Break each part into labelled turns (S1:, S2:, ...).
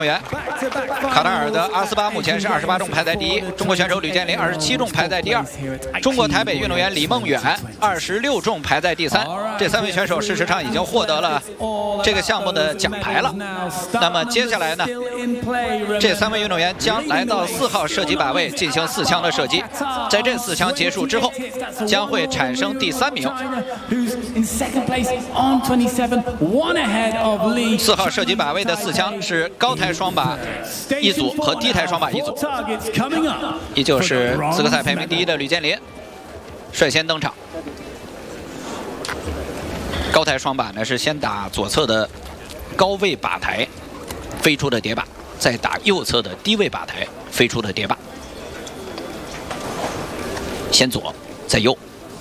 S1: 员，卡塔尔的阿斯巴目前是28重排在第一，中国选手吕建林27重排在第二，中国台北运动员李梦远26重排在第三。这3位选手事实上已经获得了这个项目的奖牌了。那么接下来呢，这3位运动员将来到4号射击靶位进行4枪的射击，在这4枪结束之后，将会产生第3名。4号射击靶位的4枪是高台双靶一组和低台双靶一组，依旧是资格赛排名第1的吕建林率先登场。高台双靶呢是先打左侧的高位靶台飞出的叠靶，再打右侧的低位靶台飞出的叠靶，先左再右。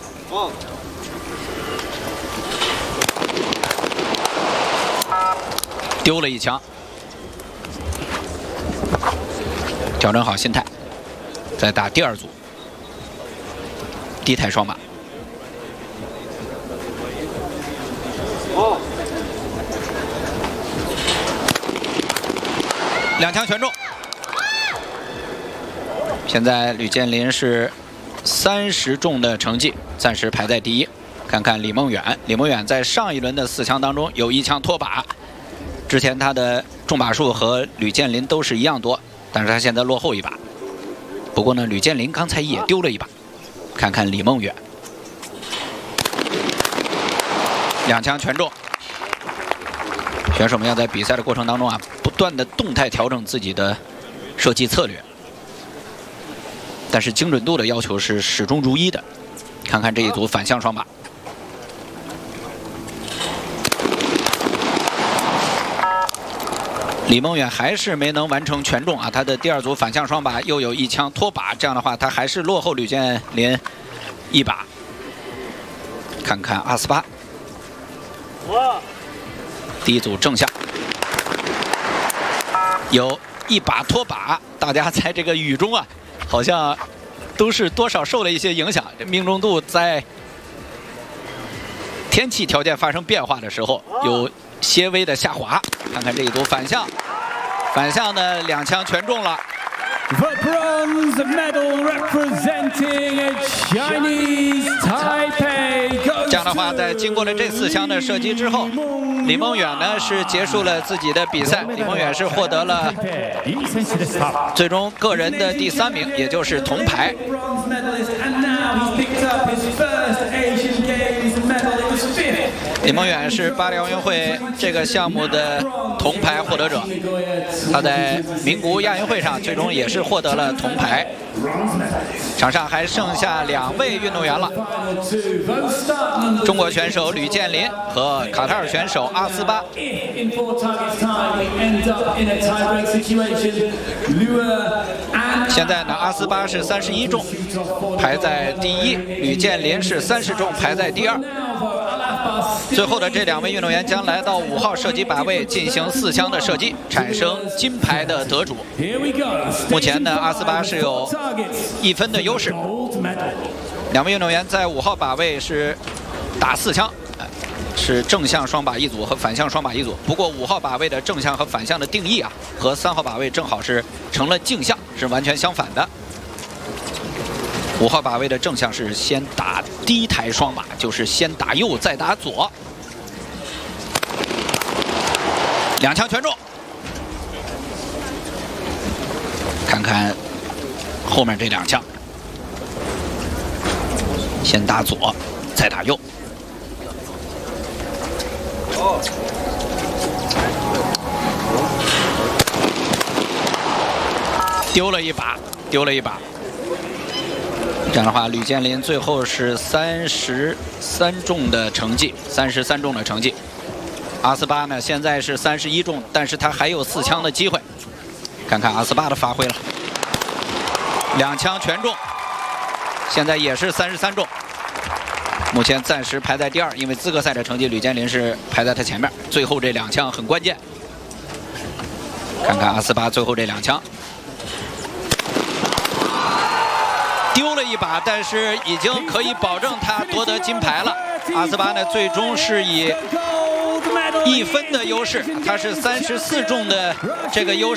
S1: 丢了1枪，调整好心态，再打第2组低台双靶。2枪全中。现在吕建林是30中的成绩，暂时排在第1。看看李梦远，李梦远在上一轮的4枪当中有1枪脱靶。之前他的中靶数和吕建林都是一样多，但是他现在落后1把。不过呢，吕建林刚才也丢了1把。看看李梦远，2枪全中。选手们要在比赛的过程当中啊，不断的动态调整自己的射击策略，但是精准度的要求是始终如一的。看看这一组反向双靶。李梦远还是没能完成全中啊，他的第2组反向双靶又有1枪脱靶，这样的话他还是落后吕建林1把。看看阿斯巴，第1组正向有1把脱靶，大家在这个雨中啊，好像都是多少受了一些影响，这命中度在天气条件发生变化的时候有些微的下滑。看看这一组反向，反向的2枪全中了。
S2: The bronze medal representing Chinese Taipei。
S1: 这样的话，在经过了这4枪的射击之后，李梦远呢是结束了自己的比赛。李梦远是获得了最终个人的第3名，也就是铜牌。李梦远是巴黎奥运会这个项目的铜牌获得者，他在名古屋亚运会上最终也是获得了铜牌。场上还剩下2位运动员了，中国选手吕建林和卡塔尔选手阿斯巴。现在呢，阿斯巴是31中，排在第1；吕建林是30中，排在第2。最后的这2位运动员将来到5号射击靶位进行4枪的射击，产生金牌的得主。目前呢，阿斯巴是有1分的优势。2位运动员在5号靶位是打4枪，是正向双靶一组和反向双靶一组。不过5号靶位的正向和反向的定义啊，和3号靶位正好是成了镜像，是完全相反的。5号靶位的正向是先打低台双靶，就是先打右再打左。2枪全中。看看后面这2枪，先打左再打右。丢了1把，丢了1把。这样的话，吕建林最后是33中的成绩，33中的成绩。阿斯巴呢，现在是31中，但是他还有4枪的机会。看看阿斯巴的发挥了，2枪全中，现在也是33中。目前暂时排在第2，因为资格赛的成绩，吕建林是排在他前面。最后这2枪很关键。看看阿斯巴最后这2枪。丢了1把，但是已经可以保证他夺得金牌了。阿斯巴呢，最终是以1分的优势，他是34中的这个优势。